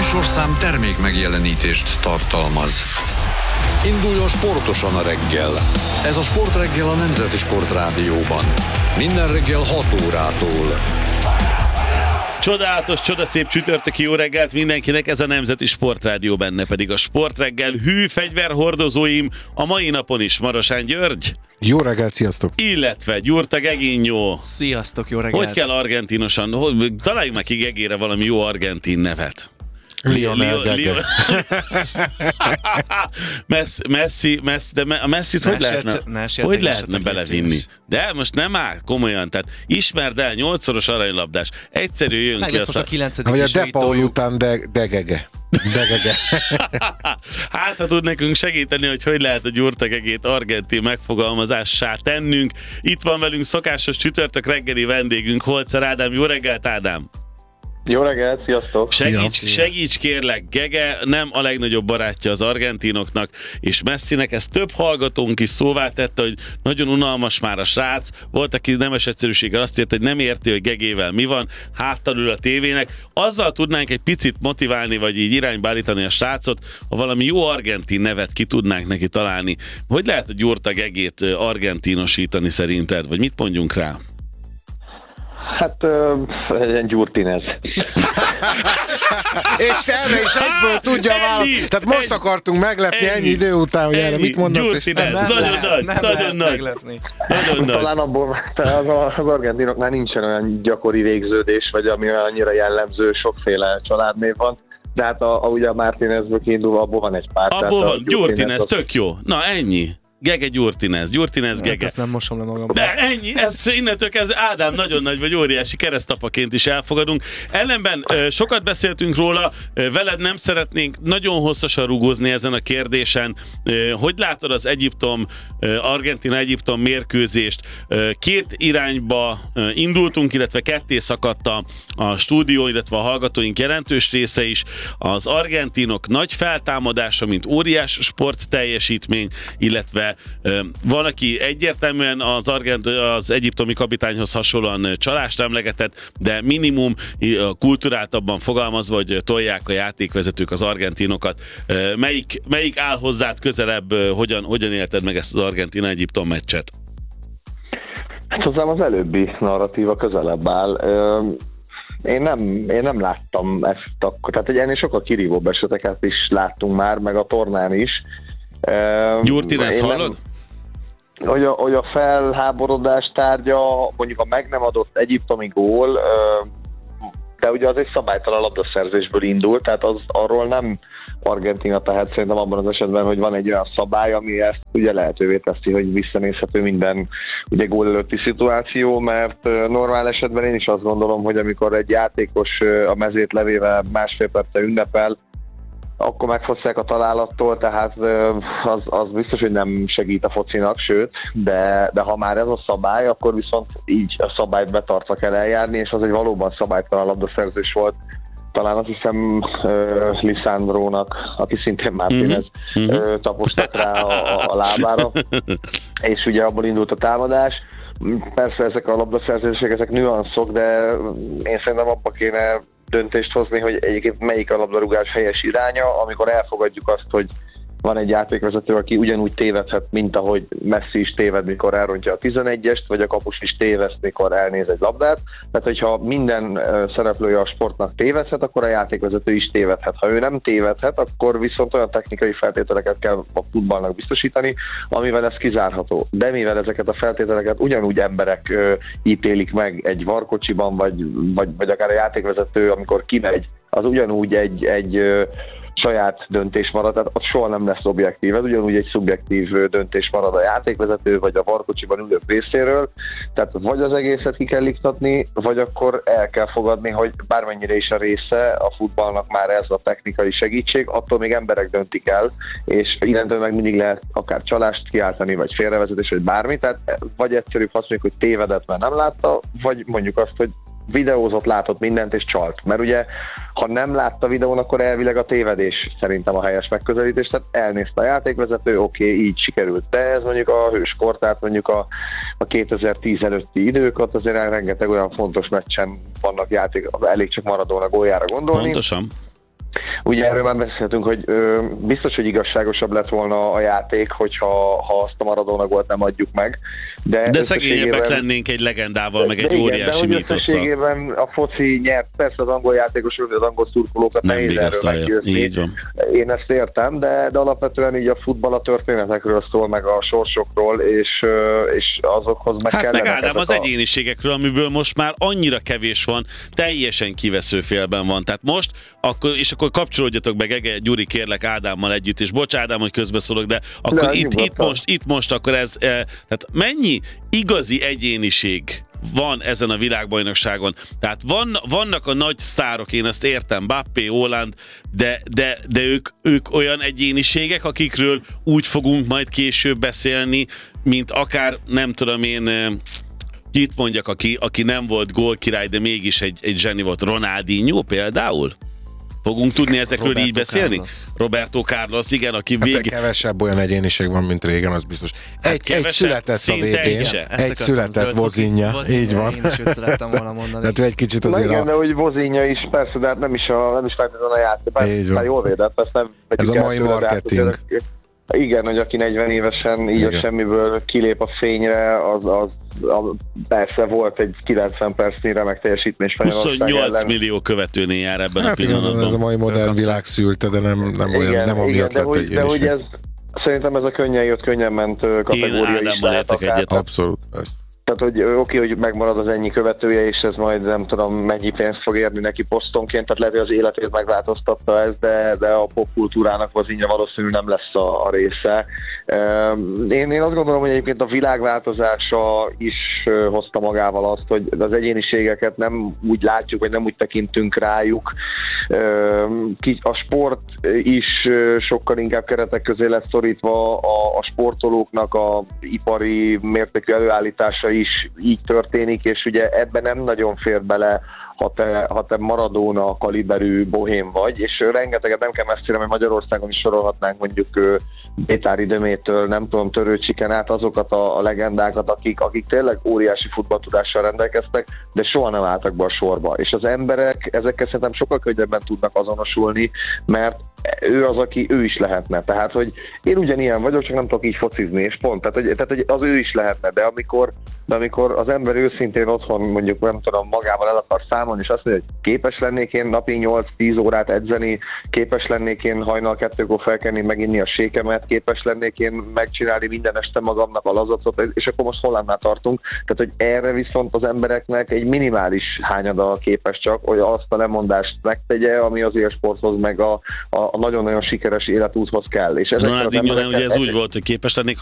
műsorszám termék megjelenítést tartalmaz. Induljon sportosan a reggel. Ez a Sportreggel a Nemzeti Sportrádióban. Minden reggel 6 órától. Csodálatos, csodaszép csütörtöki jó reggelt mindenkinek, ez a Nemzeti Sportrádió, benne pedig a Sportreggel hű fegyverhordozóim a mai napon is Marosán György. Jó reggelt, sziasztok! Illetve Gyurta Geginyó. Sziasztok, jó reggelt! Hogy kell argentinosan? Találjunk meg ki Gegére valami jó argentin nevet. Lionel Gege. Messi, de a Messit hogy lehetne belevinni? De most nem áll komolyan, tehát ismerd el, 8-szoros aranylabdás. Egyszerű jön meg ki a 9. Vagy a De Paul után de Gege. Hát, ha tud nekünk segíteni, hogy lehet a Gyurta Gegét argentin megfogalmazássá tennünk. Itt van velünk szokásos csütörtök reggeli vendégünk, Holzer Ádám. Jó reggelt, Ádám! Jó reggelt, sziasztok! Segíts kérlek, Gege nem a legnagyobb barátja az argentinoknak, és Messinek ezt több hallgatónk is szóvá tette, hogy nagyon unalmas már a srác. Volt, aki nemes egyszerűséggel azt írta, hogy nem érti, hogy Gegével mi van, háttal ül a tévének. Azzal tudnánk egy picit motiválni, vagy így irányba állítani a srácot, ha valami jó argentin nevet ki tudnánk neki találni. Hogy lehet a Gyurta Gegét argentinosítani szerinted, vagy mit mondjunk rá? Hát, egy Gyurtinez. És erre is egyből tudja választ. Tehát most akartunk meglepni ennyi idő után, hogy erre mit mondasz, és nem nagyon nagy. Talán abból az argentinoknál nincsen olyan gyakori végződés, vagy ami annyira jellemző, sokféle családnév van. De hát ugye a Martínezből kiindulva, abból van egy pár. Abból van, Gyurtinez, tök jó. Na, ennyi. Gege Gyurtinez Gege. Ezt nem mosom le magam. De ennyi, innentől kezdve Ádám nagyon nagy vagy, óriási keresztapaként is elfogadunk. Ellenben sokat beszéltünk róla, veled nem szeretnénk nagyon hosszasan rugózni ezen a kérdésen. Hogy látod az Argentina-Egyiptom mérkőzést? Két irányba indultunk, illetve ketté szakadt a stúdió, illetve a hallgatóink jelentős része is. Az argentinok nagy feltámadása, mint óriás sportteljesítmény, illetve van, aki egyértelműen az egyiptomi kapitányhoz hasonlóan csalást emlegetett, de minimum kulturáltabban fogalmazva, hogy tolják a játékvezetők az argentinokat. Melyik áll hozzád közelebb, hogyan élted meg ezt az Argentina-Egyiptom meccset? Hát hozzám az előbbi narratíva közelebb áll. Én nem láttam ezt akkor, tehát egy ennél sokkal kirívóbb eseteket is láttunk már, meg a tornán is. Gyurtinez hallod? Hogy a felháborodás tárgya mondjuk a meg nem adott egyiptomi gól, de ugye az egy szabálytalan labdaszerzésből indult, tehát arról nem Argentina tehet szerintem abban az esetben, hogy van egy olyan szabály, ami ezt ugye lehetővé teszi, hogy visszanézhető minden ugye gól előtti szituáció, mert normál esetben én is azt gondolom, hogy amikor egy játékos a mezét levéve másfél perce ünnepel, akkor megfosszák a találattól, tehát az biztos, hogy nem segít a focinak, sőt, de ha már ez a szabály, akkor viszont így a szabályt betartva kell eljárni, és az egy valóban szabálytalan labdaszerzés volt. Talán azt hiszem Lisandrónak, aki szintén Martínez tapostak rá a lábára, és ugye abból indult a támadás. Persze ezek a labdaszerzések, ezek nüanszok, de én szerintem abba kéne döntést hozni, hogy egyébként melyik a labdarúgás helyes iránya, amikor elfogadjuk azt, hogy van egy játékvezető, aki ugyanúgy tévedhet, mint ahogy Messi is téved, mikor elrontja a 11-est, vagy a kapus is téveszt, mikor elnéz egy labdát. Tehát, hogyha minden szereplője a sportnak tévedhet, akkor a játékvezető is tévedhet. Ha ő nem tévedhet, akkor viszont olyan technikai feltételeket kell a futballnak biztosítani, amivel ez kizárható. De mivel ezeket a feltételeket ugyanúgy emberek ítélik meg egy varkocsiban, vagy akár a játékvezető, amikor kimegy, az ugyanúgy egy saját döntés marad, tehát ott soha nem lesz objektív. Ez ugyanúgy egy szubjektív döntés marad a játékvezető, vagy a varkocsiban ülők részéről. Tehát vagy az egészet ki kell iktatni, vagy akkor el kell fogadni, hogy bármennyire is a része a futballnak már ez a technikai segítség, attól még emberek döntik el, és innentől meg mindig lehet akár csalást kiáltani, vagy félrevezetés, vagy bármi. Tehát vagy egyszerűbb azt mondjuk, hogy tévedett, mert nem látta, vagy mondjuk azt, hogy videózott, látott mindent és csalt. Mert ugye, ha nem látta videón, akkor elvileg a tévedés szerintem a helyes megközelítés, tehát elnézte a játékvezető, oké, így sikerült. De ez mondjuk a hőskor, tehát mondjuk a 2010 előtti idők, azért rengeteg olyan fontos meccsen vannak elég csak Maradona góljára gondolni. Pontosan. ugye erről már beszéltünk, hogy biztos, hogy igazságosabb lett volna a játék, hogyha azt a Maradona gólt nem adjuk meg. De szegényebbek lennénk egy legendával, meg egy óriási mítosszal. Összességében a foci nyert, persze az angol játékosok, az angol szurkolókat nehéz erről meggyőzni. Én ezt értem, de alapvetően így a futball a történetekről szól, meg a sorsokról, és azokhoz meg kellene. Hát meg Ádám, az egyéniségekről, amiből most már annyira kevés van, teljesen kivesző félben van. Tehát most, akkor kapcsolódjatok be, Gege, Gyuri, kérlek Ádámmal együtt, és bocs Ádám, hogy közbeszólok, de akkor itt most akkor ez, tehát mennyi igazi egyéniség van ezen a világbajnokságon. Tehát vannak a nagy sztárok, én ezt értem, Mbappé, Haaland, de ők olyan egyéniségek, akikről úgy fogunk majd később beszélni, mint akár, nem tudom én, itt mondjak, aki nem volt gólkirály, de mégis egy zseni volt, Ronaldinho például? Fogunk tudni ezekről Roberto így beszélni? Carlos. Roberto Carlos, igen, aki kevesebb olyan egyéniség van, mint régen, az biztos. Egy született a VB-n, egy született Vozinha, így van. Én is őt szerettem volna mondani. Tehát egy kicsit azért igen, de hogy Vozinha is, persze, de nem is feltétlenül a játék. Már jól védett, ezt nem... Ez a mai marketing. Igen, hogy aki 40 évesen így a semmiből kilép a fényre, az persze volt egy 90 percnyi remek teljesítmény Spanyolország 28 millió követőnél jár ebben a pillanatban. Igen, ez a mai modern világ szülte, de nem olyan, nem amiatt lett egy de hogy ez, szerintem ez a könnyen jött, könnyen ment kategória is lehet akár. Abszolút. Tehát, hogy oké, hogy megmarad az ennyi követője, és ez majd nem tudom mennyi pénzt fog érni neki posztonként, tehát lehet, hogy az életét megváltoztatta ez, de a popkultúrának Vozinha valószínűleg nem lesz a része. Én azt gondolom, hogy egyébként a világváltozása is hozta magával azt, hogy az egyéniségeket nem úgy látjuk, vagy nem úgy tekintünk rájuk. A sport is sokkal inkább keretek közé lesz szorítva, a sportolóknak a ipari mértékű előállítása is így történik, és ugye ebben nem nagyon fér bele, ha te Maradona kaliberű bohém vagy, és rengeteget nem kell messzire, mert Magyarországon is sorolhatnánk mondjuk Bétári Dömétől, nem tudom, Törőcsiken át azokat a legendákat, akik tényleg óriási futballtudással rendelkeztek, de soha nem álltak be a sorba. És az emberek ezekkel szerintem sokkal könnyebben tudnak azonosulni, mert ő az, aki ő is lehetne. Tehát, hogy én ugyanilyen vagyok, csak nem tudok így focizni, és pont. Tehát, hogy az ő is lehetne, de amikor az ember őszintén otthon mondjuk, nem tudom, magával el akar számolni, és azt mondja, hogy képes lennék én napi 8-10 órát edzeni, képes lennék én hajnal 2-kor felkelni, meginni a sékemet, képes lennék én megcsinálni minden este magamnak a lazacot, és akkor most Hollandnál tartunk. Tehát, hogy erre viszont az embereknek egy minimális hányada képes csak, hogy azt a lemondást megtegye, ami az élsporthoz, meg a nagyon-nagyon sikeres életúthoz kell. És Ronaldinho, ugye ez úgy volt, hogy képes lennék